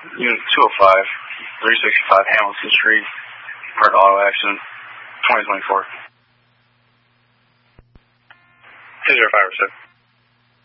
Unit 205, 365 Hamilton Street, Park Auto Accident, 2024. 205, sir.